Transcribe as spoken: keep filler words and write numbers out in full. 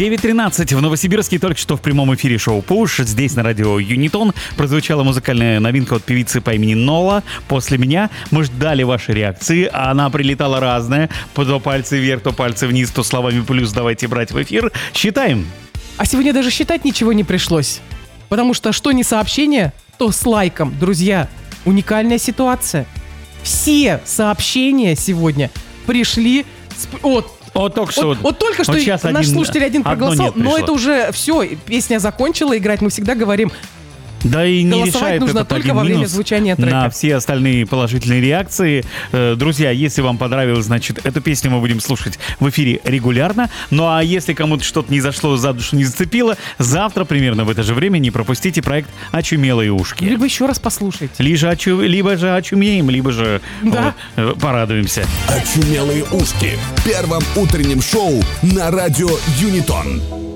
девять тринадцать в Новосибирске, только что в прямом эфире шоу «Пуш». Здесь на радио Юнитон прозвучала музыкальная новинка от певицы по имени Нола «После меня». Мы ждали ваши реакции, а она прилетала разная. То пальцы вверх, то пальцы вниз, то словами «плюс» давайте брать в эфир. Считаем. А сегодня даже считать ничего не пришлось. Потому что что не сообщение, то с лайком. Друзья, уникальная ситуация. Все сообщения сегодня пришли с... от Вот только что. Вот, вот только что вот сейчас наш один, слушатель один проголосовал, но это уже все, песня закончила играть. Мы всегда говорим, да и не голосовать решает нужно этот только один во время минус звучания трека. на все остальные положительные реакции. Э, друзья, если вам понравилось, значит, эту песню мы будем слушать в эфире регулярно. Ну а если кому-то что-то не зашло, за душу не зацепило, завтра примерно в это же время не пропустите проект «Очумелые ушки». Либо еще раз послушайте. Либо, очу... либо же очумеем, либо же да. вот, порадуемся. «Очумелые ушки» в первом утреннем шоу на радио Юнитон.